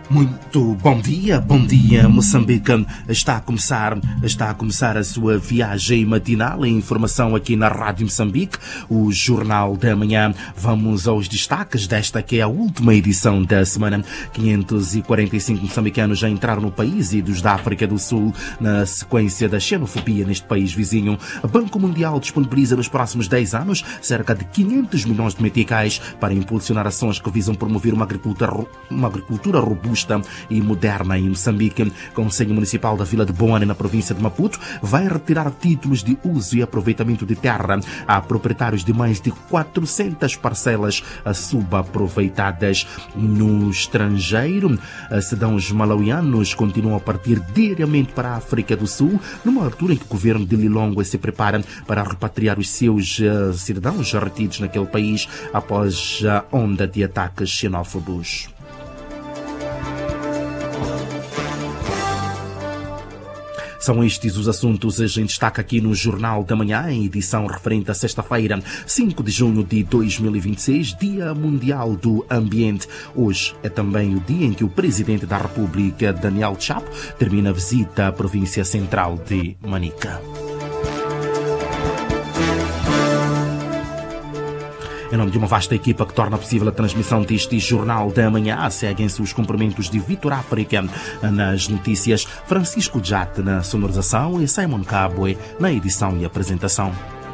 Muito bom dia Moçambique. Está a começar a sua viagem matinal em informação aqui na Rádio Moçambique, o Jornal da Manhã. Vamos aos destaques desta que é a última edição da semana. 545 moçambicanos já entraram no país e dos da África do Sul na sequência da xenofobia neste país vizinho. O Banco Mundial disponibiliza nos próximos 10 anos cerca de 500 milhões de meticais para impulsionar ações que visam promover uma agricultura robusta e moderna em Moçambique. O Conselho Municipal da Vila de Boane, na província de Maputo, vai retirar títulos de uso e aproveitamento de terra a proprietários de mais de 400 parcelas subaproveitadas. No estrangeiro, cidadãos malauianos continuam a partir diariamente para a África do Sul, numa altura em que o governo de Lilongwe se prepara para repatriar os seus cidadãos retidos naquele país após a onda de ataques xenófobos. São estes os assuntos a gente destaca aqui no Jornal da Manhã, em edição referente a sexta-feira, 5 de junho de 2026, Dia Mundial do Ambiente. Hoje é também o dia em que o Presidente da República, Daniel Chapo, termina a visita à província central de Manica. Em nome de uma vasta equipa que torna possível a transmissão deste Jornal da Manhã, seguem-se os cumprimentos de Vitor África nas notícias, Francisco Jate na sonorização e Simon Cabwe na edição e apresentação.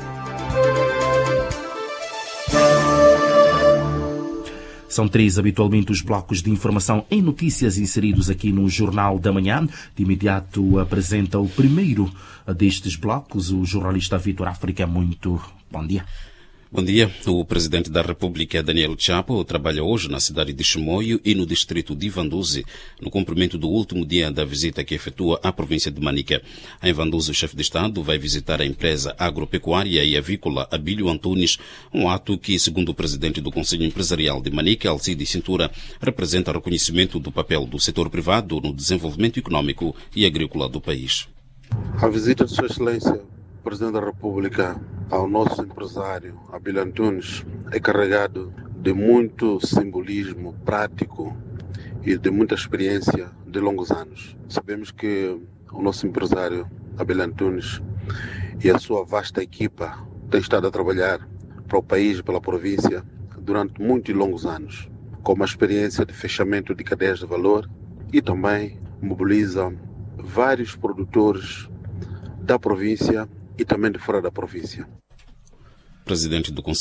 São 3 habitualmente os blocos de informação em notícias inseridos aqui no Jornal da Manhã. De imediato apresenta o primeiro destes blocos, o jornalista Vitor África. Muito bom dia. Bom dia. O Presidente da República, Daniel Chapo, trabalha hoje na cidade de Chimoio e no distrito de Vanduzi, no cumprimento do último dia da visita que efetua à província de Manica. Em Vanduzi, o chefe de Estado vai visitar a empresa agropecuária e avícola Abílio Antunes, um ato que, segundo o Presidente do Conselho Empresarial de Manica, Alcide Cintura, representa reconhecimento do papel do setor privado no desenvolvimento econômico e agrícola do país. A visita de Sua Excelência, Presidente da República, ao nosso empresário Abílio Antunes é carregado de muito simbolismo prático e de muita experiência de longos anos. Sabemos que o nosso empresário Abílio Antunes e a sua vasta equipa têm estado a trabalhar para o país e pela província durante muitos e longos anos, com uma experiência de fechamento de cadeias de valor e também mobiliza vários produtores da província e também de fora da província. Presidente do Conselho